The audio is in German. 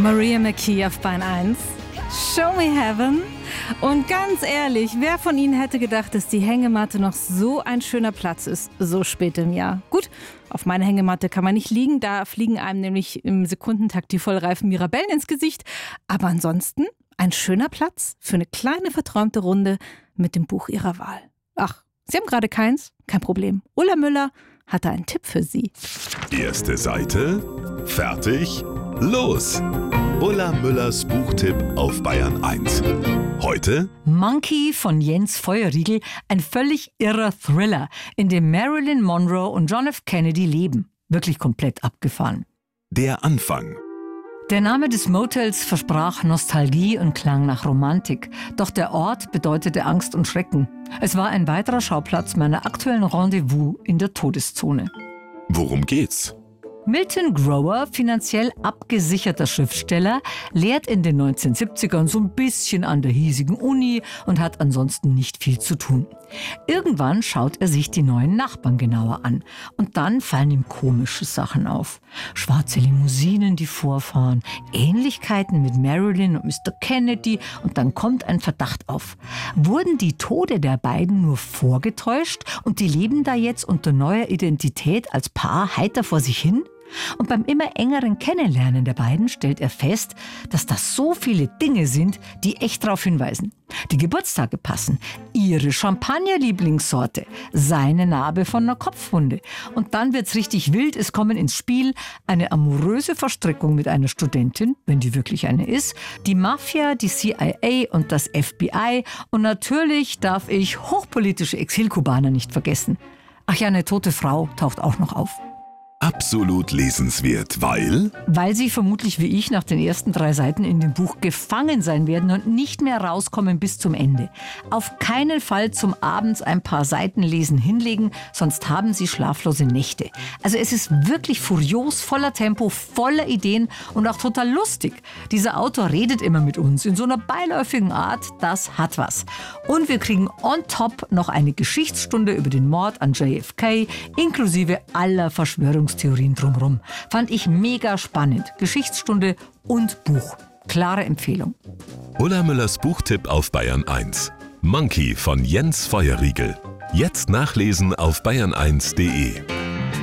Maria McKee auf Bayern 1. Show Me Heaven. Und ganz ehrlich, wer von Ihnen hätte gedacht, dass die Hängematte noch so ein schöner Platz ist, so spät im Jahr? Gut, auf meine Hängematte kann man nicht liegen, da fliegen einem nämlich im Sekundentakt die vollreifen Mirabellen ins Gesicht. Aber ansonsten ein schöner Platz für eine kleine verträumte Runde mit dem Buch Ihrer Wahl. Ach, Sie haben gerade keins? Kein Problem. Ulla Müller hatte einen Tipp für Sie. Erste Seite, fertig, los! Ulla Müllers Buchtipp auf Bayern 1. Heute Monkey von Jens Feuerriegel, ein völlig irrer Thriller, in dem Marilyn Monroe und John F. Kennedy leben. Wirklich komplett abgefahren. der Anfang. Der Name des Motels versprach Nostalgie und klang nach Romantik. Doch der Ort bedeutete Angst und Schrecken. Es war ein weiterer Schauplatz meiner aktuellen Rendezvous in der Todeszone. Worum geht's? Milton Grower, finanziell abgesicherter Schriftsteller, lehrt in den 1970ern so ein bisschen an der hiesigen Uni und hat ansonsten nicht viel zu tun. Irgendwann schaut er sich die neuen Nachbarn genauer an und dann fallen ihm komische Sachen auf. Schwarze Limousinen, die vorfahren, Ähnlichkeiten mit Marilyn und Mr. Kennedy und dann kommt ein Verdacht auf. Wurden die Tode der beiden nur vorgetäuscht und die leben da jetzt unter neuer Identität als Paar heiter vor sich hin? Und beim immer engeren Kennenlernen der beiden stellt er fest, dass das so viele Dinge sind, die echt darauf hinweisen. Die Geburtstage passen, ihre Champagner-Lieblingssorte, seine Narbe von einer Kopfwunde. Und dann wird's richtig wild, es kommen ins Spiel eine amoröse Verstrickung mit einer Studentin, wenn die wirklich eine ist, die Mafia, die CIA und das FBI und natürlich darf ich hochpolitische Exilkubaner nicht vergessen. Ach ja, eine tote Frau taucht auch noch auf. Absolut lesenswert, weil Weil Sie vermutlich wie ich nach den ersten 3 Seiten in dem Buch gefangen sein werden und nicht mehr rauskommen bis zum Ende. Auf keinen Fall zum abends ein paar Seiten lesen hinlegen, sonst haben Sie schlaflose Nächte. Also es ist wirklich furios, voller Tempo, voller Ideen und auch total lustig. Dieser Autor redet immer mit uns in so einer beiläufigen Art, das hat was. Und wir kriegen on top noch eine Geschichtsstunde über den Mord an JFK, inklusive aller Verschwörungstheorien drumherum. Fand ich mega spannend. Geschichtsstunde und Buch. Klare Empfehlung. Ulla Müllers Buchtipp auf Bayern 1. Monkey von Jens Feuerriegel. Jetzt nachlesen auf bayern1.de.